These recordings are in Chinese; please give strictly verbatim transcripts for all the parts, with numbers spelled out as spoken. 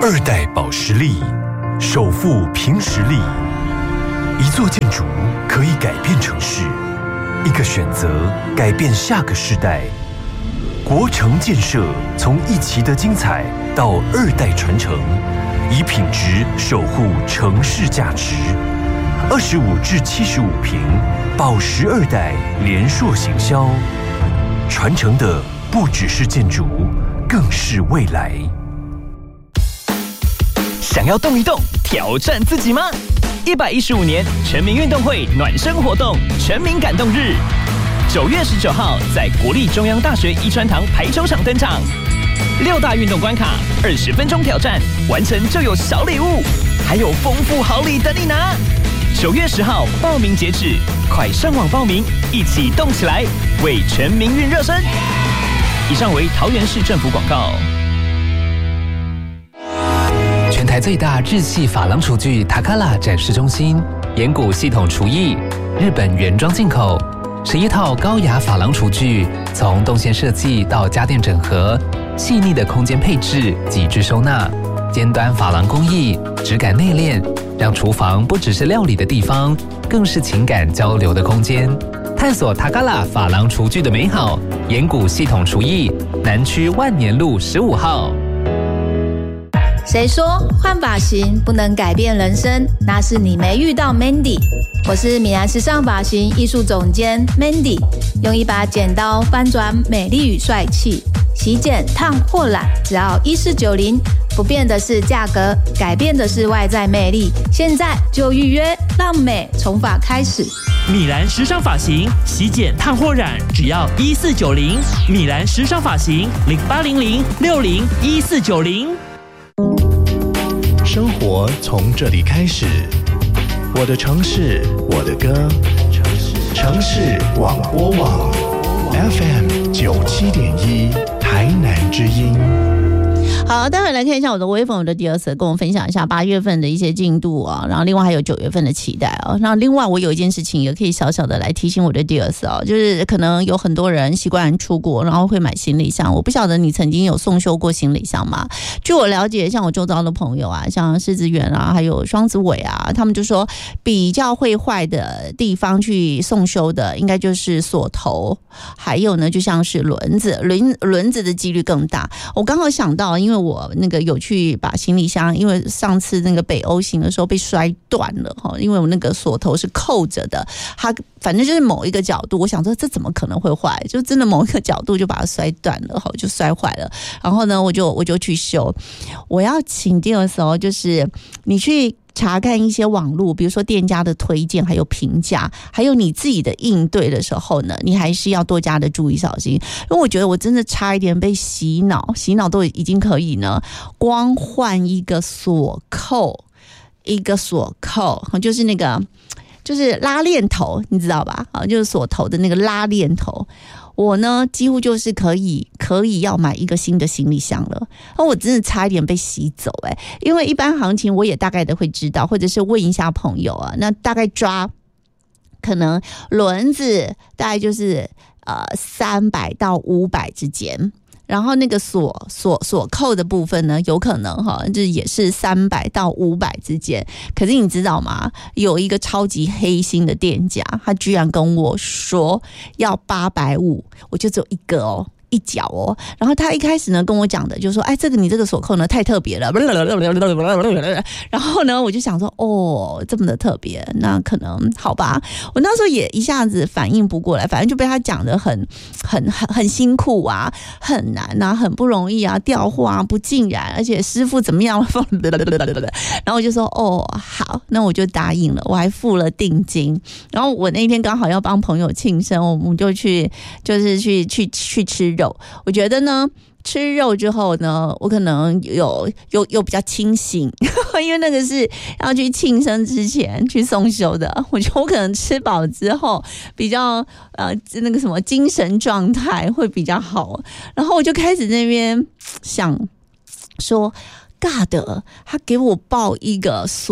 二代保实力，首富凭实力。一座建筑可以改变城市，一个选择改变下个世代。国城建设从一期的精彩到二代传承，以品质守护城市价值。二十五至七十五坪，保实二代联硕行销，传承的不只是建筑，更是未来。 想要动一动，挑战自己吗？一百一十五年全民运动会暖身活动全民感动日，九月十九号在国立中央大学一川堂排球场登场。六大运动关卡，二十分钟挑战，完成就有小礼物，还有丰富好礼等你拿。九月十号报名截止，快上网报名，一起动起来，为全民运热身。以上为桃园市政府广告。 全台最大日系珐琅厨具塔卡拉展示中心，岩谷系统厨艺，日本原装进口，十一套高雅珐琅厨具，从动线设计到家电整合，细腻的空间配置，极致收纳，尖端珐琅工艺，质感内敛，让厨房不只是料理的地方，更是情感交流的空间。探索塔卡拉珐琅厨具的美好，岩谷系统厨艺，南区万年路十五号。 谁说换发型不能改变人生？那是你没遇到 Mandy。 我是米兰时尚发型艺术总监 Mandy， 用一把剪刀翻转美丽与帅气，洗剪烫或染只要一四九零，不变的是价格，改变的是外在魅力。现在就预约，让美从发开始。 米兰时尚发型洗剪烫或染只要一四九零，米兰时尚发型零八零零六零一四九零。 生活从这里开始，我的城市，我的歌，城市广播网 F M 九七点一，台南之音。 好，待会来看一下我的微粉，我的第二次跟我分享一下八月份的一些进度啊，然后另外还有九月份的期待啊。然后另外我有一件事情也可以小小的来提醒我的第二次啊，就是可能有很多人习惯出国，然后会买行李箱。我不晓得你曾经有送修过行李箱吗？据我了解，像我周遭的朋友啊，像狮子园啊，还有双子尾啊，他们就说比较会坏的地方去送修的，应该就是锁头，还有呢就像是轮子，轮轮子的几率更大。我刚好想到，因为我那个有去把行李箱，因为上次那个北欧行的时候被摔断了哈，因为我那个锁头是扣着的，它反正就是某一个角度，我想说这怎么可能会坏，就真的某一个角度就把它摔断了哈，就摔坏了。然后呢，我就我就去修。我要请定的时候，就是你去查看一些网络，比如说店家的推荐，还有评价，还有你自己的应对的时候呢，你还是要多加的注意小心。因为我觉得我真的差一点被洗脑，洗脑都已经可以呢，光换一个锁扣，一个锁扣，就是那个就是拉链头，你知道吧？啊，就是锁头的那个拉链头。我呢，几乎就是可以可以要买一个新的行李箱了。那我真的差一点被洗走哎、欸，因为一般行情我也大概的会知道，或者是问一下朋友啊，那大概抓可能轮子大概就是呃三百到五百之间。然后那个锁锁锁扣的部分呢，有可能哈，就是也是三百到五百之间。可是你知道吗？有一个超级黑心的店家，他居然跟我说要八百五，我就只有一个哦。一角哦，然后他一开始呢跟我讲的就说，哎，这个你这个锁扣呢太特别了，然后呢我就想说，哦，这么的特别，那可能好吧。我那时候也一下子反应不过来，反正就被他讲的很很很很辛苦啊，很难啊，很不容易啊，调货啊不尽然，而且师傅怎么样，然后我就说，哦，好，那我就答应了，我还付了定金。然后我那天刚好要帮朋友庆生，我们就去就是去去去吃肉。我觉得呢，吃肉之后呢，我可能有有有比较清醒，因为那个是要去庆生之前去送修的。我觉得我可能吃饱之后比较呃那个什么精神状态会比较好。然后我就开始那边想说，尬的，他给我报一个锁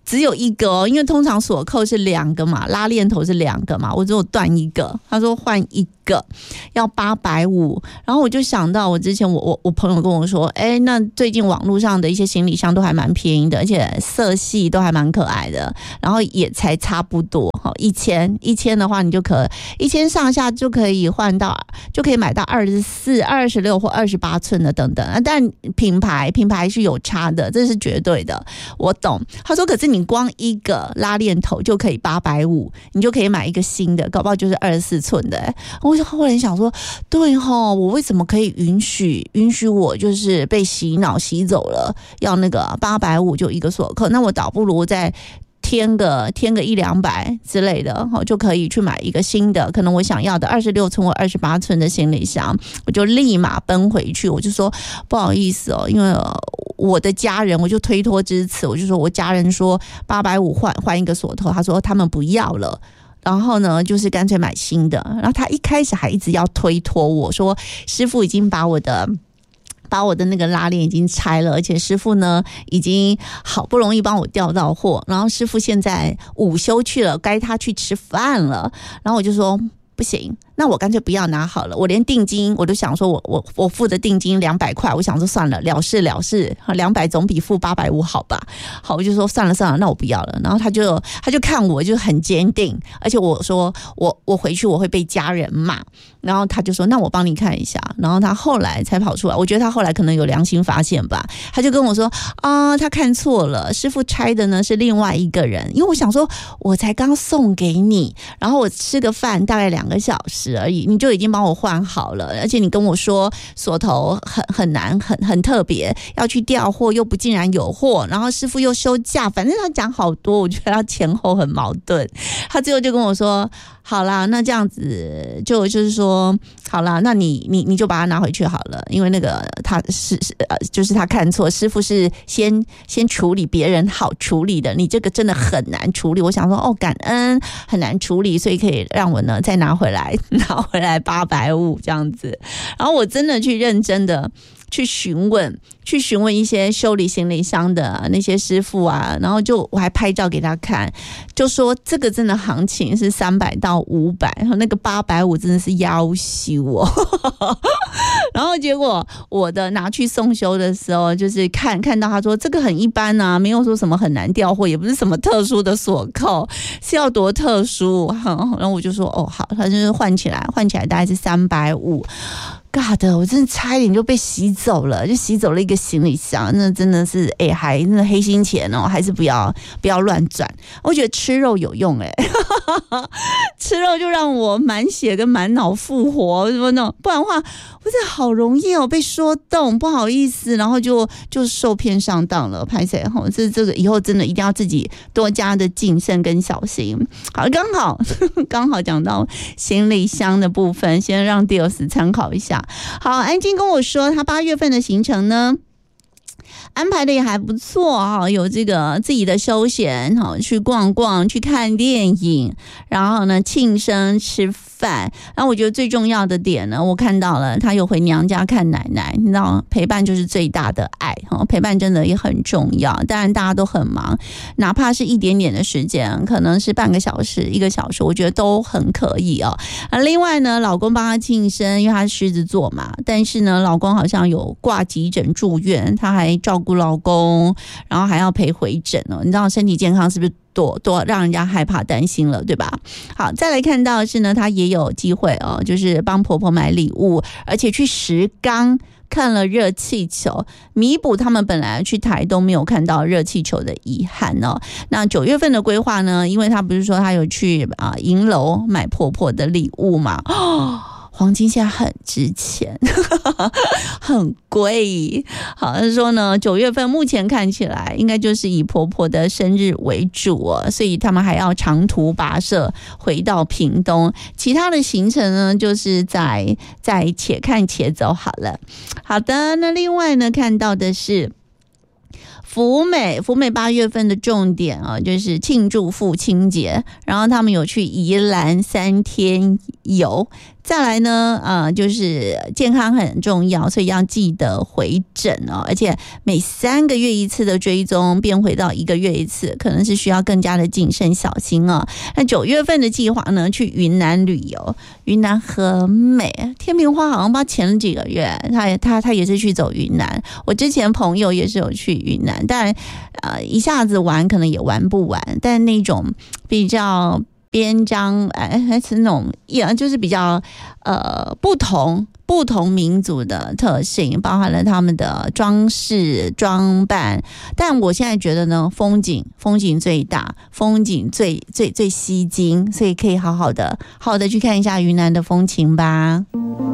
只有一个哦，因为通常锁扣是两个嘛，拉链头是两个嘛，我只有断一个。他说换一个要八百五，然后我就想到我之前我我我朋友跟我说，哎，那最近网络上的一些行李箱都还蛮便宜的，而且色系都还蛮可爱的，然后也才差不多哈，一千一千的话，你就可一千上下就可以换到，就可以买到二十四、二十六或二十八寸的等等。但品牌品牌是有差的，这是绝对的，我懂。他说，可是你光一个拉链头就可以八百五，你就可以买一个新的，搞不好就是二十四寸的。我就后来想说，对齁，我为什么可以允许允许我就是被洗脑洗走了，要那个八百五就一个锁扣，那我倒不如再添个添个一两百之类的，就可以去买一个新的，可能我想要的二十六寸或二十八寸的行李箱，我就立马奔回去。我就说不好意思哦，因为我的家人，我就推脱之词，我就说我家人说八百五换换一个锁头，他说他们不要了。然后呢，就是干脆买新的。然后他一开始还一直要推脱我说，师傅已经把我的把我的那个拉链已经拆了，而且师傅呢已经好不容易帮我调到货，然后师傅现在午休去了，该他去吃饭了。然后我就说不行，那我干脆不要拿好了。我连定金我都想说我我我付的定金两百块，我想说算了，了事了事，两百总比付八百五好吧。好，我就说算了算了，那我不要了。然后他就他就看我就很坚定，而且我说我我回去我会被家人骂。然后他就说那我帮你看一下。然后他后来才跑出来，我觉得他后来可能有良心发现吧，他就跟我说啊，他看错了，师傅拆的呢是另外一个人。因为我想说我才刚送给你，然后我吃个饭大概两个小时而已，你就已经帮我换好了，而且你跟我说锁头很很难，很很特别，要去调货又不竟然有货，然后师傅又休假，反正他讲好多，我觉得他前后很矛盾。他最后就跟我说好啦，那这样子就就是说好啦，那你你你就把它拿回去好了，因为那个他是呃就是他看错，师傅是先先处理别人好处理的，你这个真的很难处理。我想说哦，感恩很难处理，所以可以让我呢再拿回来，拿回来八百五这样子。然后我真的去认真的去询问，去询问一些修理行李箱的那些师傅啊，然后就我还拍照给他看，就说这个真的行情是三百到五百，然后那个八百五真的是要挟我。然后结果我的拿去送修的时候，就是看看到他说这个很一般啊，没有说什么很难调货，也不是什么特殊的锁扣，是要多特殊。然后我就说哦好，他就是换起来，换起来大概是三百五。God， 我真的差一点就被洗走了，就洗走了一个行李箱，那真的是哎、欸，还那黑心钱哦，还是不要不要乱转。我觉得吃肉有用哎、欸，吃肉就让我满血跟满脑复活什么的，不然的话我真的好容易哦被说动，不好意思，然后就就受骗上当了，拍谁哈？这这个以后真的一定要自己多加的谨慎跟小心。好，刚好刚好讲到行李箱的部分，先让 Dios 参考一下。好，安静跟我说他八月份的行程呢安排的也还不错哈，有这个自己的休闲哈，去逛逛，去看电影，然后呢庆生吃饭。然后我觉得最重要的点呢，我看到了他有回娘家看奶奶，你知道陪伴就是最大的爱哈，陪伴真的也很重要。当然大家都很忙，哪怕是一点点的时间，可能是半个小时一个小时，我觉得都很可以哦。啊，另外呢老公帮他庆生，因为他是狮子座嘛，但是呢老公好像有挂急诊住院，他还照顾老公，然后还要陪回诊哦。你知道身体健康是不是多多让人家害怕担心了，对吧？好，再来看到的是呢，他也有机会哦，就是帮婆婆买礼物，而且去石冈看了热气球，弥补他们本来去台东没有看到热气球的遗憾哦。那九月份的规划呢，因为他不是说他有去啊银楼买婆婆的礼物嘛，哦，黄金现在很值钱，很贵。好，他说呢，九月份目前看起来应该就是以婆婆的生日为主哦，所以他们还要长途跋涉回到屏东。其他的行程呢，就是在在且看且走好了。好的，那另外呢，看到的是福美，福美八月份的重点啊，就是庆祝父亲节，然后他们有去宜兰三天游。 再来呢，呃，就是健康很重要，所以要记得回诊哦，而且每三个月一次的追踪变回到一个月一次，可能是需要更加的谨慎小心哦。那九月份的计划呢，去云南旅游，云南很美，天秤花好像不知道前几个月，他他他也是去走云南，我之前朋友也是有去云南，但呃一下子玩可能也玩不完，但那种比较边疆哎，还是那种也就是比较呃不同不同民族的特性，包含了他们的装饰装扮。但我现在觉得呢，风景风景最大，风景最最最吸睛，所以可以好好的好好的去看一下云南的风情吧。